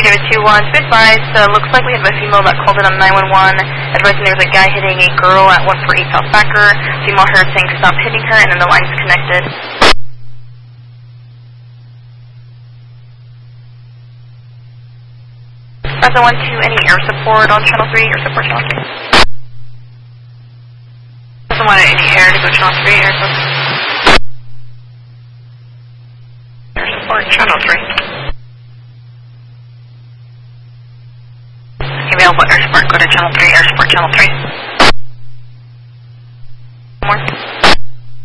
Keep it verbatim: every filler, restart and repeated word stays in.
David two one, be advised, uh, looks like we have a female that called in on nine one one, advising there's a guy hitting a girl at one forty-eight South Backer. Female heard saying stop hitting her, and then the line's connected. Bravo one two, any air support on channel three, air support channel three. Doesn't want any air to go channel three, air support. Air support, channel three. Available air support, go to channel three, air support channel three.